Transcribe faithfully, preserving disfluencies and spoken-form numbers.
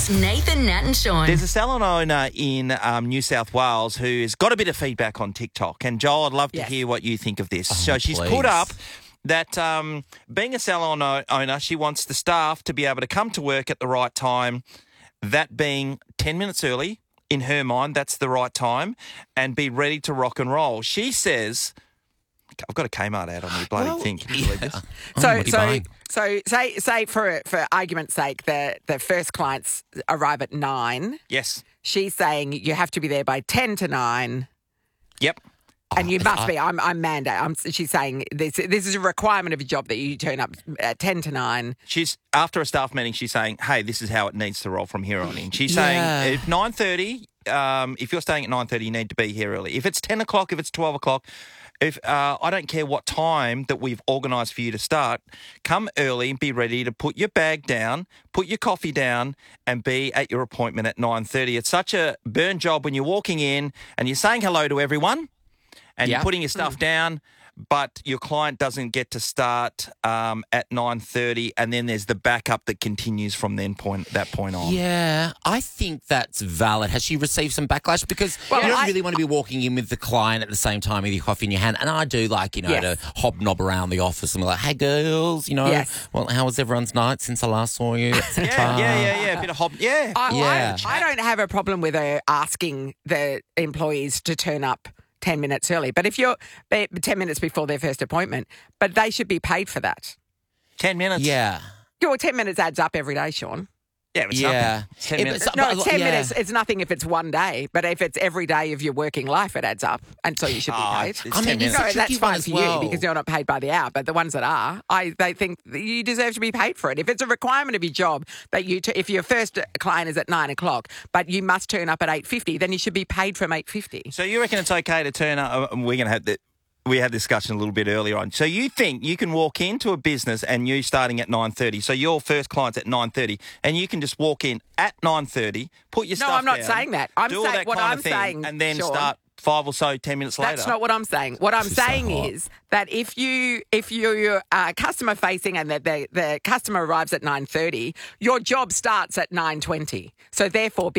It's Nathan, Nat and Sean. There's a salon owner in um, New South Wales who's got a bit of feedback on TikTok. And Joel, I'd love to Yes. hear what you think of this. Oh, so she's please. put up that um, being a salon o- owner, she wants the staff to be able to come to work at the right time, that being ten minutes early. In her mind, that's the right time, and be ready to rock and roll. She says, I've got a Kmart ad on the bloody Well, thing. Can you believe this? Oh, So, what are you so, buying? so, say, say for for argument's sake, the the first clients arrive at nine. Yes. She's saying you have to be there by ten to nine, Yep. and you if must I- be. I'm I'm mandate. I'm. She's saying this this is a requirement of a job that you turn up at ten to nine. She's after a staff meeting. She's saying, "Hey, this is how it needs to roll from here on in." She's Yeah. saying, "If nine thirty, um, if you're staying at nine thirty, you need to be here early. If it's ten o'clock, if it's twelve o'clock, if uh, I don't care what time that we've organised for you to start, come early and be ready to put your bag down, put your coffee down, and be at your appointment at nine thirty. It's such a burn job when you're walking in and you're saying hello to everyone." And Yeah. you're putting your stuff down, but your client doesn't get to start um, at nine thirty, and then there's the backup that continues from then point that point on. Yeah, I think that's valid. Has she received some backlash? Because Well, you don't I- really want to be walking in with the client at the same time with your coffee in your hand. And I do like, you know, Yes. to hobnob around the office and be like, hey, girls, you know, Yes. well, how was everyone's night since I last saw you? Yeah, yeah, yeah, yeah. A bit of hob. Yeah. I, Yeah. I, I don't have a problem with her asking the employees to turn up ten minutes early, but if you're eh, ten minutes before their first appointment, but they should be paid for that. Ten minutes. Yeah. Your ten minutes adds up every day, Sean. Yeah, it's Yeah. nothing. It's ten It- minutes. it's- No, But, it's ten yeah. minutes. It's nothing if it's one day, but if it's every day of your working life, it adds up, and so you should be Oh, paid. it's- it's I mean, ten it's minutes. a No, tricky that's one fine as for well. you because you're not paid by the hour. But the ones that are, I they think that you deserve to be paid for it. If it's a requirement of your job that you, t- if your first client is at nine o'clock, but you must turn up at eight fifty, then you should be paid from eight fifty. So you reckon it's okay to turn up? uh, We're going to have the. We had discussion a little bit earlier on. So you think you can walk into a business and you starting at nine thirty. So your first client's at nine thirty, and you can just walk in at nine thirty, put your No, stuff I'm not down, saying that. I'm do all saying- that what kind I'm of thing, saying, and then Sean, start five or so, ten minutes later. That's not what I'm saying. What I'm This is so saying hot. is that if you if you're uh, customer facing and the, the the customer arrives at nine thirty, your job starts at nine twenty. So therefore.